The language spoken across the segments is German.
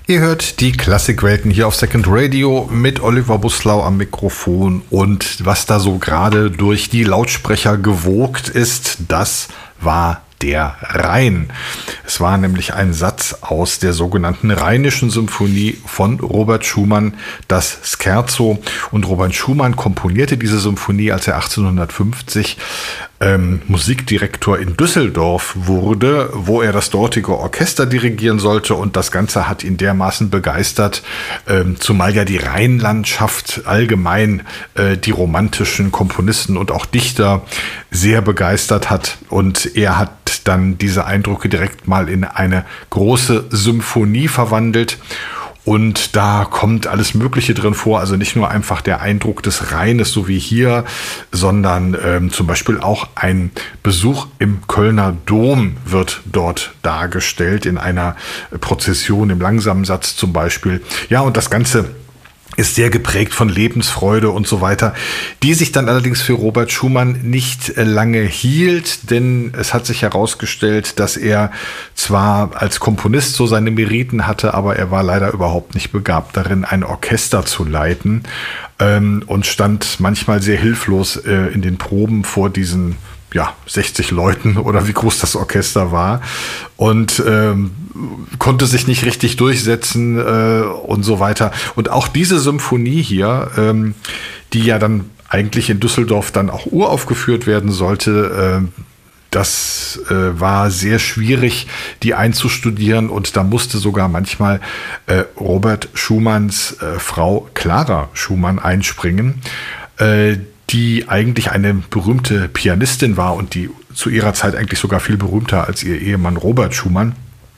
Ihr hört die Klassikwelten hier auf Second Radio mit Oliver Buslau am Mikrofon, und was da so gerade durch die Lautsprecher gewogt ist, das war der Rhein. Es war nämlich ein Satz aus der sogenannten Rheinischen Symphonie von Robert Schumann, das Scherzo. Und Robert Schumann komponierte diese Symphonie, als er 1850 Musikdirektor in Düsseldorf wurde, wo er das dortige Orchester dirigieren sollte, und das Ganze hat ihn dermaßen begeistert, zumal ja die Rheinlandschaft allgemein die romantischen Komponisten und auch Dichter sehr begeistert hat, und er hat dann diese Eindrücke direkt mal in eine große Symphonie verwandelt. Und da kommt alles Mögliche drin vor, also nicht nur einfach der Eindruck des Rheines, so wie hier, sondern zum Beispiel auch ein Besuch im Kölner Dom wird dort dargestellt, in einer Prozession im langsamen Satz zum Beispiel. Ja, und das Ganze ist sehr geprägt von Lebensfreude und so weiter, die sich dann allerdings für Robert Schumann nicht lange hielt, denn es hat sich herausgestellt, dass er zwar als Komponist so seine Meriten hatte, aber er war leider überhaupt nicht begabt darin, ein Orchester zu leiten, und stand manchmal sehr hilflos in den Proben vor diesen 60 Leuten oder wie groß das Orchester war, und konnte sich nicht richtig durchsetzen und so weiter. Und auch diese Symphonie hier, die ja dann eigentlich in Düsseldorf dann auch uraufgeführt werden sollte, das war sehr schwierig, die einzustudieren, und da musste sogar manchmal Robert Schumanns Frau Clara Schumann einspringen, die eigentlich eine berühmte Pianistin war und die zu ihrer Zeit eigentlich sogar viel berühmter als ihr Ehemann Robert Schumann.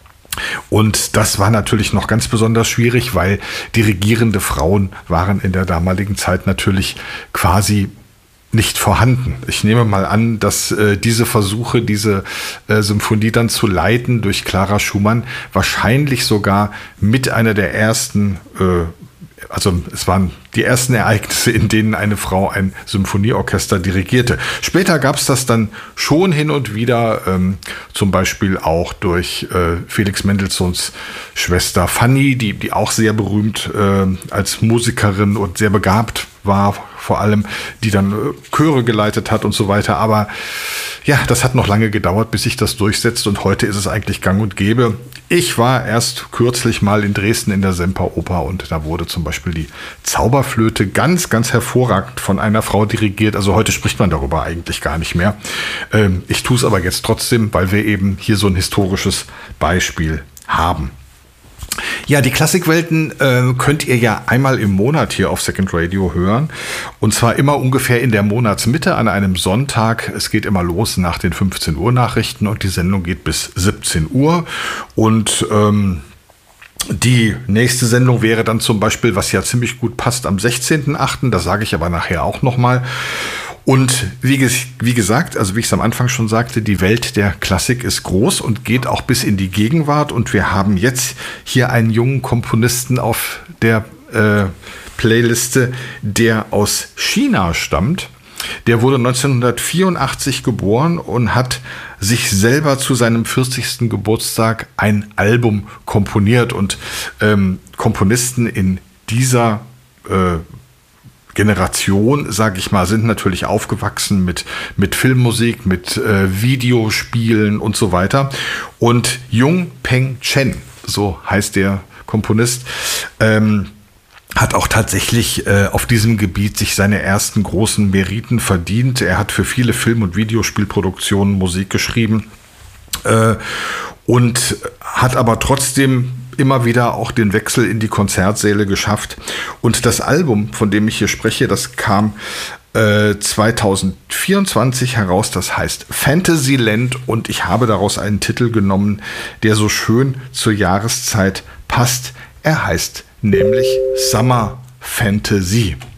Und das war natürlich noch ganz besonders schwierig, weil dirigierende Frauen waren in der damaligen Zeit natürlich quasi nicht vorhanden. Ich nehme mal an, dass diese Versuche, diese Symphonie dann zu leiten durch Clara Schumann, wahrscheinlich sogar mit einer der ersten also es waren die ersten Ereignisse, in denen eine Frau ein Symphonieorchester dirigierte. Später gab es das dann schon hin und wieder, zum Beispiel auch durch Felix Mendelssohns Schwester Fanny, die auch sehr berühmt als Musikerin und sehr begabt war, vor allem, die dann Chöre geleitet hat und so weiter. Aber ja, das hat noch lange gedauert, bis sich das durchsetzt, und heute ist es eigentlich gang und gäbe. Ich war erst kürzlich mal in Dresden in der Semperoper, und da wurde zum Beispiel die Zauberflöte ganz, ganz hervorragend von einer Frau dirigiert. Also heute spricht man darüber eigentlich gar nicht mehr. Ich tue es aber jetzt trotzdem, weil wir eben hier so ein historisches Beispiel haben. Ja, die Klassikwelten könnt ihr ja einmal im Monat hier auf Second Radio hören. Und zwar immer ungefähr in der Monatsmitte an einem Sonntag. Es geht immer los nach den 15 Uhr Nachrichten, und die Sendung geht bis 17 Uhr. Und die nächste Sendung wäre dann zum Beispiel, was ja ziemlich gut passt, am 16.08. Das sage ich aber nachher auch nochmal. Und wie gesagt, also wie ich es am Anfang schon sagte, die Welt der Klassik ist groß und geht auch bis in die Gegenwart. Und wir haben jetzt hier einen jungen Komponisten auf der Playliste, der aus China stammt. Der wurde 1984 geboren und hat sich selber zu seinem 40. Geburtstag ein Album komponiert. Und Komponisten in dieser Generation, sage ich mal, sind natürlich aufgewachsen mit Filmmusik, mit Videospielen und so weiter. Und Jung Peng Chen, so heißt der Komponist, hat auch tatsächlich auf diesem Gebiet sich seine ersten großen Meriten verdient. Er hat für viele Film- und Videospielproduktionen Musik geschrieben und hat aber trotzdem immer wieder auch den Wechsel in die Konzertsäle geschafft. Und das Album, von dem ich hier spreche, das kam 2024 heraus, das heißt Fantasyland, und ich habe daraus einen Titel genommen, der so schön zur Jahreszeit passt. Er heißt nämlich Summer Fantasy.